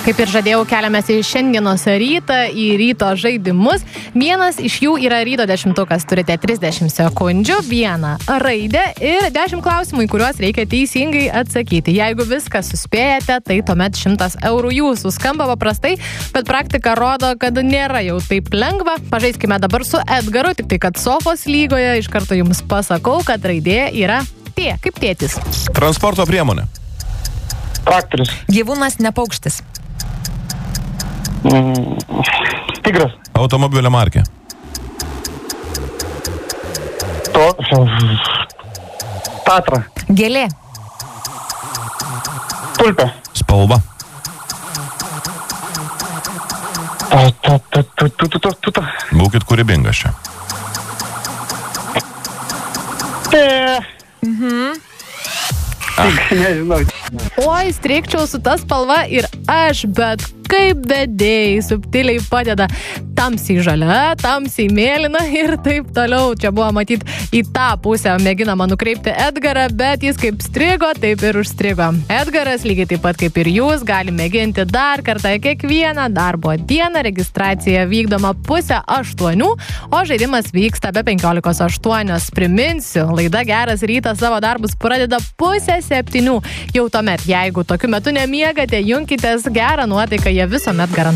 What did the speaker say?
Kaip ir žadėjau, keliamės į šiandienos rytą, į ryto žaidimus. Vienas iš jų yra ryto dešimtukas. Turite 30 sekundžių, vieną raidę ir 10 klausimų, į kuriuos reikia teisingai atsakyti. Jeigu viską suspėjate, tai tuomet 100 eurų jūsų. Skamba paprastai, bet praktika rodo, kad nėra jau taip lengva. Pažaiskime dabar su Edgaru, tik tai kad sofos lygoje iš karto jums pasakau, kad raidė yra T, kaip tėtis. Transporto priemonė. Traktorius. Gyvūnas ne paukštis. Tigras. Automobilio markė. Tatra. Gėlė. Tulpė. Spalva. Būkit kūrybingas čia. Nežinau. Oi, streikčiau su ta spalva ir aš, bet kaip vedėjai subtiliai padeda. Tamsiai žalia, tamsiai mėlyna ir taip toliau. Čia buvo matyti į tą pusę mėginama nukreipti Edgarą, bet jis kaip strigo, taip ir užstrigo. Edgaras, lygiai taip pat kaip ir jūs, gali mėginti dar kartą kiekvieną darbo dieną. Registracija vykdoma 7:30, o žaidimas vyksta be 5:08. Priminsiu, laida Geras rytas savo darbus pradeda 6:30. Jau tuomet, jeigu tokiu metu nemiegate, junkitės gerą nuotaiką, jie visuomet garantuoja.